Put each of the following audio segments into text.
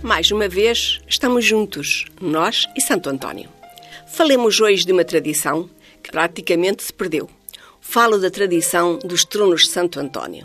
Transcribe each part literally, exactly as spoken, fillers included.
Mais uma vez, estamos juntos, nós e Santo António. Falemos hoje de uma tradição que praticamente se perdeu. Falo da tradição dos tronos de Santo António.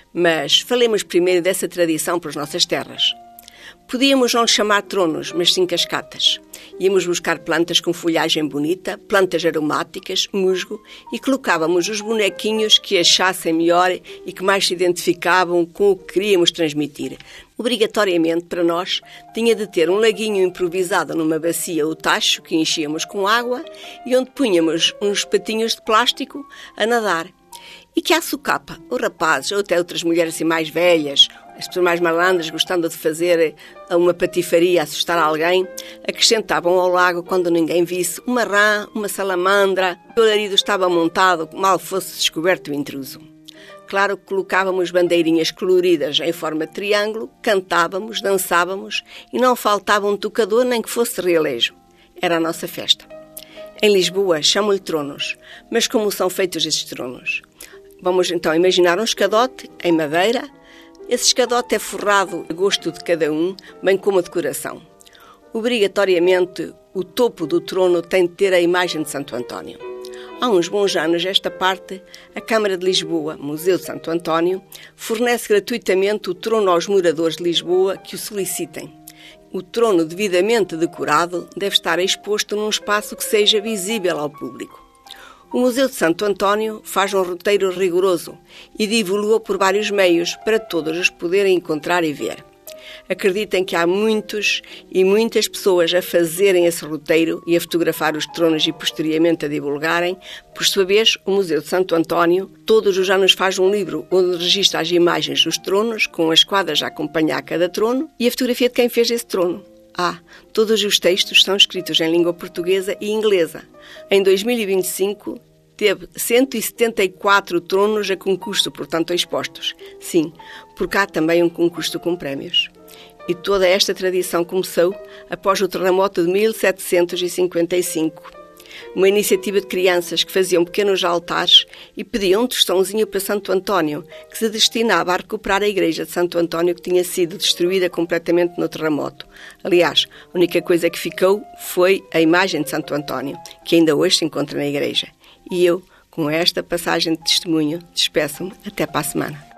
Mas falemos primeiro dessa tradição para as nossas terras. Podíamos não chamar tronos, mas sim cascatas. Íamos buscar plantas com folhagem bonita, plantas aromáticas, musgo, e colocávamos os bonequinhos que achassem melhor e que mais se identificavam com o que queríamos transmitir. Obrigatoriamente, para nós, tinha de ter um laguinho improvisado numa bacia ou tacho que enchíamos com água e onde punhamos uns patinhos de plástico a nadar. E que a socapa, os rapazes ou até outras mulheres assim mais velhas, as pessoas mais malandras, gostando de fazer uma patifaria, assustar alguém, acrescentavam ao lago, quando ninguém visse, uma rã, uma salamandra. O alarido estava montado, mal fosse descoberto o intruso. Claro que colocávamos bandeirinhas coloridas em forma de triângulo, cantávamos, dançávamos e não faltava um tocador nem que fosse realejo. Era a nossa festa. Em Lisboa chamam-lhe tronos, mas como são feitos esses tronos? Vamos então imaginar um escadote em madeira. Esse escadote é forrado a gosto de cada um, bem como a decoração. Obrigatoriamente, o topo do trono tem de ter a imagem de Santo António. Há uns bons anos, esta parte, a Câmara de Lisboa, Museu de Santo António, fornece gratuitamente o trono aos moradores de Lisboa que o solicitem. O trono devidamente decorado deve estar exposto num espaço que seja visível ao público. O Museu de Santo António faz um roteiro rigoroso e divulga-o por vários meios para todos os poderem encontrar e ver. Acreditem que há muitos e muitas pessoas a fazerem esse roteiro e a fotografar os tronos e posteriormente a divulgarem. Por sua vez, o Museu de Santo António todos os anos faz um livro onde registra as imagens dos tronos, com as quadras a acompanhar cada trono e a fotografia de quem fez esse trono. Ah, todos os textos são escritos em língua portuguesa e inglesa. Em dois mil e vinte e cinco, teve cento e setenta e quatro tronos a concurso, portanto, expostos. Sim, porque há também um concurso com prémios. E toda esta tradição começou após o terremoto de mil setecentos e cinquenta e cinco. Uma iniciativa de crianças que faziam pequenos altares e pediam um tostãozinho para Santo António, que se destinava a recuperar a igreja de Santo António que tinha sido destruída completamente no terremoto. Aliás, a única coisa que ficou foi a imagem de Santo António, que ainda hoje se encontra na igreja. E eu, com esta passagem de testemunho, despeço-me até para a semana.